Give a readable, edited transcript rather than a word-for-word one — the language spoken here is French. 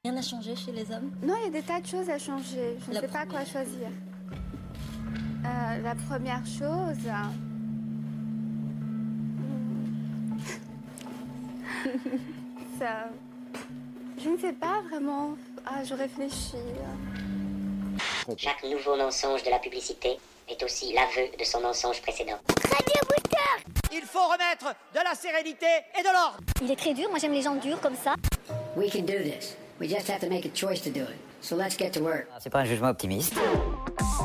Rien n'a changé chez les hommes? Non, il y a des tas de choses à changer. Je ne sais pas quoi choisir. La première chose... Ça... Je ne sais pas vraiment. Ah, je réfléchis. Chaque nouveau mensonge de la publicité est aussi l'aveu de son mensonge précédent. Il faut remettre de la sérénité et de l'ordre. Il est très dur, moi j'aime les gens durs comme ça. We can do this. We just have to make a choice to do it. So let's get to work. C'est pas un jugement optimiste.